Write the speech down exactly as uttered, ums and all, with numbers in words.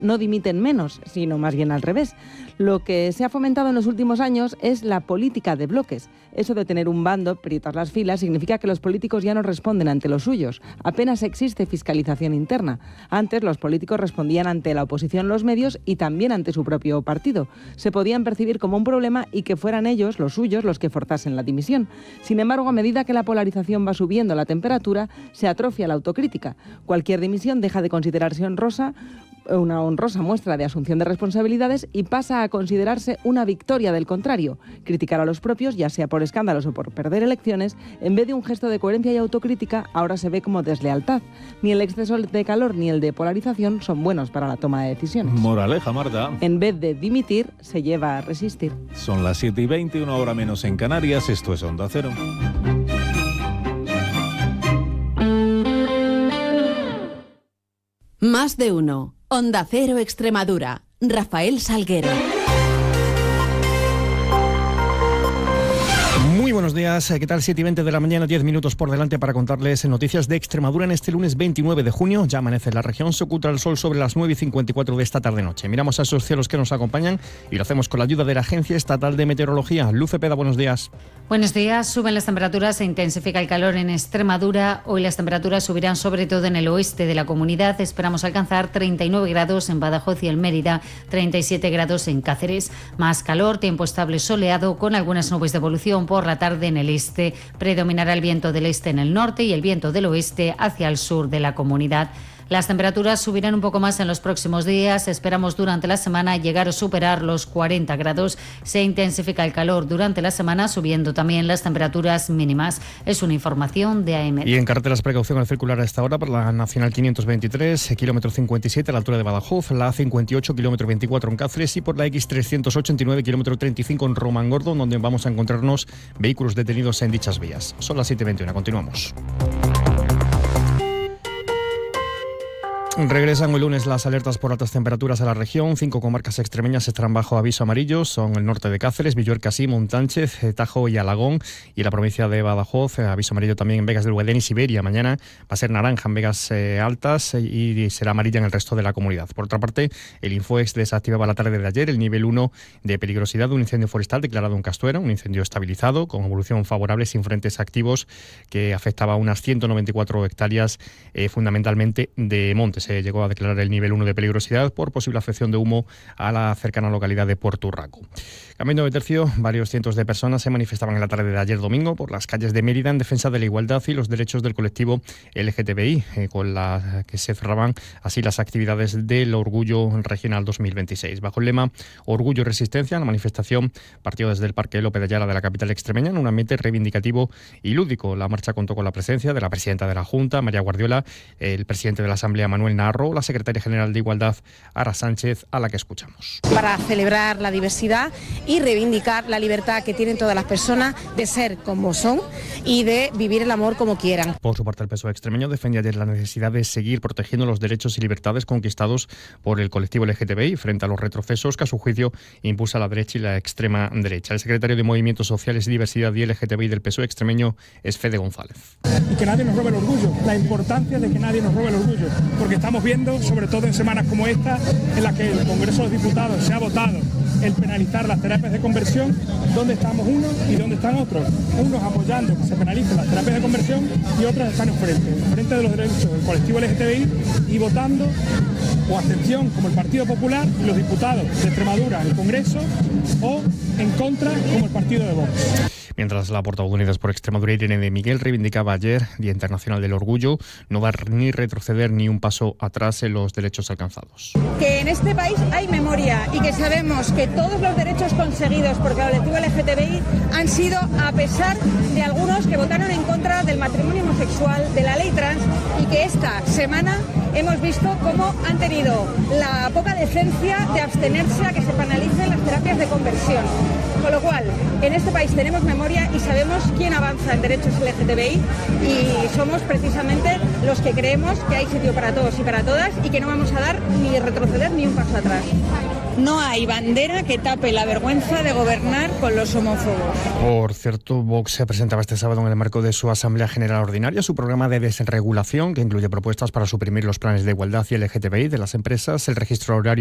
no dimiten menos, sino más bien al revés. Lo que se ha fomentado en los últimos años es la política de bloques. Eso de tener un bando, aprietar las filas, significa que los políticos ya no responden ante los suyos. Apenas existe fiscalización interna. Antes los políticos respondían ante la oposición, los medios y también ante su propio partido. Se podían percibir como un problema y que fueran ellos, los suyos, los que forzasen la dimisión. Sin embargo, a medida que la polarización va subiendo la temperatura, se atrofia la autocrítica. Cualquier dimisión deja de considerarse honrosa, una honrosa muestra de asunción de responsabilidades, y pasa a considerarse una victoria del contrario. Criticar a los propios, ya sea por escándalos o por perder elecciones, en vez de un gesto de coherencia y autocrítica, ahora se ve como deslealtad. Ni el exceso de calor ni el de polarización son buenos para la toma de decisiones. Moraleja, Marta. En vez de dimitir, se lleva a resistir. Son las siete y veinte, una hora menos en Canarias. Esto es Onda Cero. Más de uno. Onda Cero Extremadura. Rafael Salguero. Muy buenos días, ¿qué tal? siete y veinte de la mañana, diez minutos por delante para contarles noticias de Extremadura en este lunes veintinueve de junio. Ya amanece en la región, se oculta el sol sobre las nueve y cincuenta y cuatro de esta tarde-noche. Miramos a esos cielos que nos acompañan y lo hacemos con la ayuda de la Agencia Estatal de Meteorología. Luz Cepeda, buenos días. Buenos días, suben las temperaturas, se intensifica el calor en Extremadura. Hoy las temperaturas subirán sobre todo en el oeste de la comunidad. Esperamos alcanzar treinta y nueve grados en Badajoz y en Mérida, treinta y siete grados en Cáceres. Más calor, tiempo estable soleado con algunas nubes de evolución por la tarde en el este. Predominará el viento del este en el norte y el viento del oeste hacia el sur de la comunidad. Las temperaturas subirán un poco más en los próximos días. Esperamos durante la semana llegar a superar los cuarenta grados. Se intensifica el calor durante la semana, subiendo también las temperaturas mínimas. Es una información de A M. Y en carreteras, precaución al circular a esta hora por la Nacional quinientos veintitrés, kilómetro cincuenta y siete a la altura de Badajoz, la A cincuenta y ocho, kilómetro veinticuatro en Cáceres, y por la X trescientos ochenta y nueve, kilómetro treinta y cinco en Romangordo, donde vamos a encontrarnos vehículos detenidos en dichas vías. Son las siete y veintiuno, continuamos. Regresan hoy lunes las alertas por altas temperaturas a la región. Cinco comarcas extremeñas estarán bajo aviso amarillo. Son el norte de Cáceres, Villuercasí, Montánchez, Tajo y Alagón. Y la provincia de Badajoz, aviso amarillo también en Vegas del Guadén y Siberia. Mañana va a ser naranja en Vegas eh, Altas y será amarilla en el resto de la comunidad. Por otra parte, el Infoex desactivaba la tarde de ayer el nivel uno de peligrosidad de un incendio forestal declarado en Castuera, un incendio estabilizado con evolución favorable sin frentes activos que afectaba a unas ciento noventa y cuatro hectáreas eh, fundamentalmente de montes. Se llegó a declarar el nivel uno de peligrosidad por posible afección de humo a la cercana localidad de Puerto Urraco. Cambiando de tercio, varios cientos de personas se manifestaban en la tarde de ayer domingo por las calles de Mérida en defensa de la igualdad y los derechos del colectivo L G T B I, eh, con la que se cerraban así las actividades del Orgullo Regional dos mil veintiséis. Bajo el lema Orgullo y Resistencia, la manifestación partió desde el Parque López de Ayala de la capital extremeña en un ambiente reivindicativo y lúdico. La marcha contó con la presencia de la presidenta de la Junta, María Guardiola, el presidente de la Asamblea, Manuel Narro, la secretaria general de Igualdad, Ara Sánchez, a la que escuchamos. Para celebrar la diversidad y reivindicar la libertad que tienen todas las personas de ser como son y de vivir el amor como quieran. Por su parte, el P S O E extremeño defendía ayer la necesidad de seguir protegiendo los derechos y libertades conquistados por el colectivo L G T B I frente a los retrocesos que a su juicio impulsa la derecha y la extrema derecha. El secretario de Movimientos Sociales y Diversidad y L G T B I del P S O E extremeño es Fede González. Y que nadie nos robe el orgullo, la importancia de que nadie nos robe el orgullo, porque estamos viendo, sobre todo en semanas como esta, en la que el Congreso de los Diputados se ha votado el penalizar las terapias de conversión, dónde estamos unos y dónde están otros. Unos apoyando que se penalicen las terapias de conversión y otros están enfrente, enfrente de los derechos del colectivo L G T B I y votando o abstención como el Partido Popular y los diputados de Extremadura en el Congreso, o en contra como el partido de Vox. Mientras la portavoz de Unidas por Extremadura, Irene de Miguel, reivindicaba ayer, Día Internacional del Orgullo, no dar ni retroceder ni un paso atrás en los derechos alcanzados. Que en este país hay memoria y que sabemos que todos los derechos conseguidos por el colectivo L G T B I han sido a pesar de algunos que votaron en contra del matrimonio homosexual, de la ley trans, y que esta semana hemos visto cómo han tenido la poca decencia de abstenerse a que se penalicen las terapias de conversión. Con lo cual, en este país tenemos memoria y sabemos quién avanza en derechos L G T B I y somos precisamente los que creemos que hay sitio para todos y para todas y que no vamos a dar ni retroceder ni un paso atrás. No hay bandera que tape la vergüenza de gobernar con los homófobos. Por cierto, Vox se presentaba este sábado en el marco de su Asamblea General Ordinaria su programa de desregulación, que incluye propuestas para suprimir los planes de igualdad y L G T B I de las empresas, el registro horario